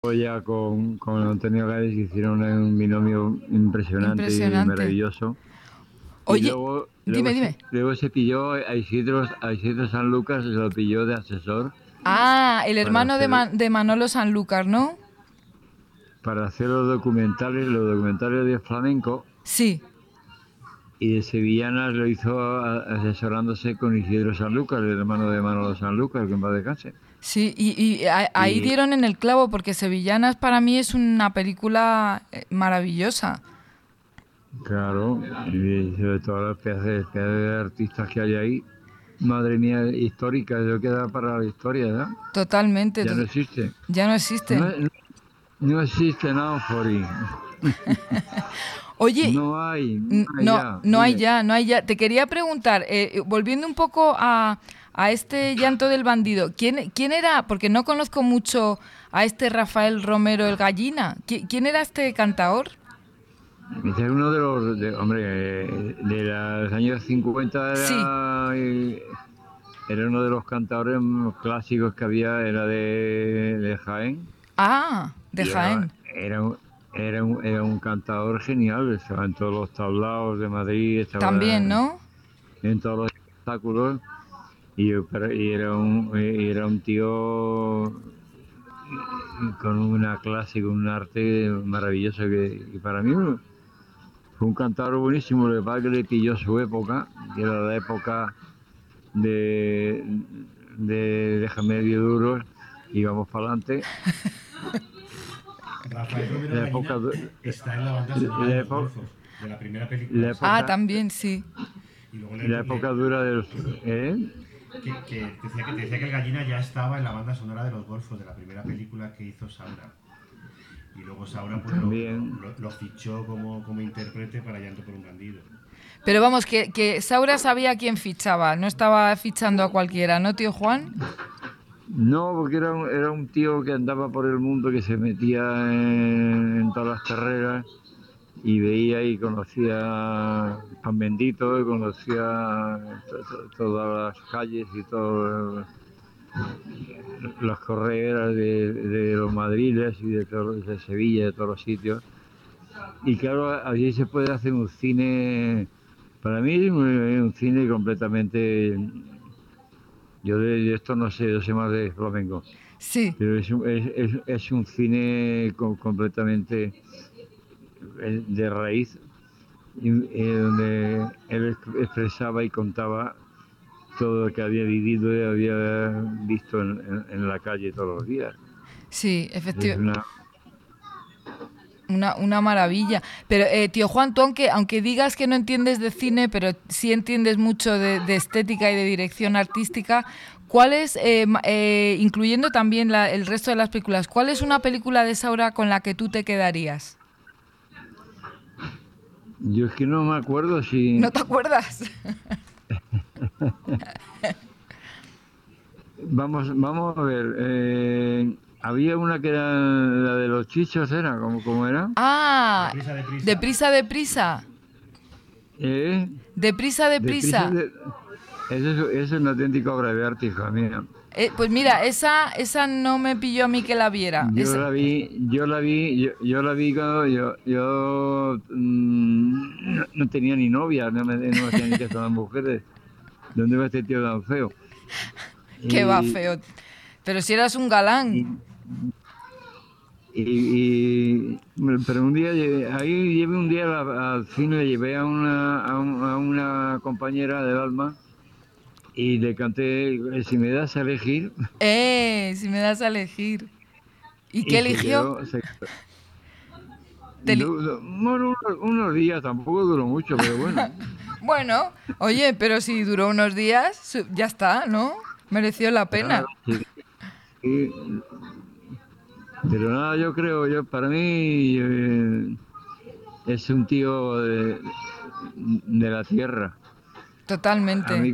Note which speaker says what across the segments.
Speaker 1: Ya con Antonio Gades hicieron un binomio impresionante y
Speaker 2: Impresionante.
Speaker 1: maravilloso. Y
Speaker 2: Oye, dime, dime.
Speaker 1: luego se pilló a Isidro Sanlúcar, se lo pilló de asesor
Speaker 2: Ah, el
Speaker 1: para
Speaker 2: hermano de,
Speaker 1: hacer,
Speaker 2: De Manolo Sanlúcar, ¿no?
Speaker 1: para hacer los documentales de flamenco.
Speaker 2: Sí,
Speaker 1: Y de sevillanas lo hizo asesorándose con Isidro Sanlúcar, el hermano de Manolo Sanlúcar, que en paz descanse.
Speaker 2: sí, ahí
Speaker 1: Y
Speaker 2: dieron en el clavo porque Sevillanas para mí es una película maravillosa.
Speaker 1: claro, y sobre todo las pedazos de artistas que hay ahí. Madre mía, histórica, eso queda para la historia, ¿verdad?
Speaker 2: Totalmente,
Speaker 1: Ya no existe.
Speaker 2: ya no
Speaker 1: No,
Speaker 2: existen.
Speaker 1: no existe nada, Fori.
Speaker 2: Oye,
Speaker 1: No hay, no hay
Speaker 2: no,
Speaker 1: ya.
Speaker 2: no hay
Speaker 1: Dime.
Speaker 2: ya, no hay ya. Te quería preguntar, volviendo un poco a este Llanto del Bandido, ¿quién era? Porque no conozco mucho a este Rafael Romero el Gallina. ¿Quién era este cantaor?
Speaker 1: Este es uno de hombre, de los años 50
Speaker 2: Sí.
Speaker 1: era uno de los cantadores clásicos que había, era de Jaén.
Speaker 2: Ah, de
Speaker 1: Y
Speaker 2: Jaén.
Speaker 1: era un cantador genial, estaba en todos los tablaos de Madrid,
Speaker 2: También,
Speaker 1: estaba
Speaker 2: ¿no?
Speaker 1: en todos los espectáculos. Y era un tío con una clase, con un arte maravilloso que para mí fue un cantador buenísimo. Lo que pasa es que le pilló su época, que era la época de, de Déjame medio duros y vamos para adelante.
Speaker 3: Rafael Romero
Speaker 1: La época,
Speaker 3: Gallina
Speaker 1: du-
Speaker 3: está en la banda sonora de
Speaker 1: la
Speaker 3: Los
Speaker 1: época,
Speaker 3: Golfos, de la primera película
Speaker 1: la
Speaker 3: esa.
Speaker 2: Ah,
Speaker 1: época,
Speaker 2: también, sí.
Speaker 3: Y luego
Speaker 1: la época dura del... ¿Eh?
Speaker 3: te decía que el Gallina ya estaba en la banda sonora de Los Golfos, de la primera película que hizo Saura. Y luego Saura pues
Speaker 1: También.
Speaker 3: lo fichó como intérprete para Llanto por un bandido.
Speaker 2: Pero vamos, que Saura sabía a quién fichaba, no estaba fichando a cualquiera, ¿no, tío Juan?
Speaker 1: No, porque era un tío que andaba por el mundo, que se metía en todas las carreras y veía y conocía Pan Bendito, y conocía todas las calles y todas las correras de los madriles y de Sevilla, de todos los sitios. Y claro, allí se puede hacer un cine, para mí es un cine completamente... Yo de esto no sé, yo sé más de flamenco.
Speaker 2: Sí,
Speaker 1: Pero es un cine completamente de raíz, donde él expresaba y contaba todo lo que había vivido y había visto en la calle todos los días.
Speaker 2: sí,
Speaker 1: Es
Speaker 2: efectivamente.
Speaker 1: una,
Speaker 2: Una maravilla. Pero, tío Juan, tú aunque digas que no entiendes de cine, pero sí entiendes mucho de estética y de dirección artística, ¿cuál es, incluyendo también el resto de las películas, cuál es una película de Saura con la que tú te quedarías?
Speaker 1: yo es que no me acuerdo
Speaker 2: ¿No
Speaker 1: si...
Speaker 2: te acuerdas?
Speaker 1: Vamos a ver. Había una que era la de los chichos, ¿era? ¿Cómo era?
Speaker 2: Ah,
Speaker 3: Deprisa, deprisa.
Speaker 2: deprisa, deprisa.
Speaker 1: ¿Eh?
Speaker 2: Deprisa,
Speaker 1: Deprisa,
Speaker 2: deprisa.
Speaker 1: eso es una auténtica obra de arte, hija mía.
Speaker 2: Pues mira, esa no me pilló a mí que la viera.
Speaker 1: Yo la vi cuando yo no tenía ni novia, no me hacía ni caso a las mujeres. ¿Dónde va este tío tan feo?
Speaker 2: Que va
Speaker 1: Y,
Speaker 2: feo. Pero si eras un galán.
Speaker 1: y, pero un día, ahí llevé un día al cine, le llevé a una compañera del alma y le canté, si me das a elegir,
Speaker 2: Si me das a elegir. ¿Y qué
Speaker 1: y se
Speaker 2: eligió?
Speaker 1: quedó, se
Speaker 2: Te li-
Speaker 1: Bueno, unos días, tampoco duró mucho, pero bueno.
Speaker 2: Bueno, oye, pero si duró unos días, ya está, ¿no? Mereció la
Speaker 1: Claro,
Speaker 2: pena.
Speaker 1: sí, sí. Pero nada, para mí es un tío de la tierra. A
Speaker 2: Totalmente.
Speaker 1: mí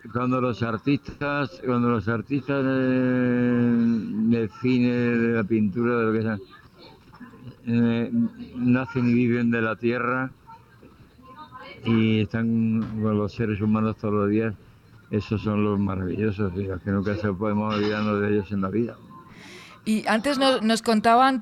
Speaker 1: cuando los artistas del cine, de la pintura, de lo que sea, nacen y viven de la tierra y están con los seres humanos todos los días, esos son los maravillosos, y los que nunca se podemos olvidarnos de ellos en la vida.
Speaker 2: Y antes nos contaban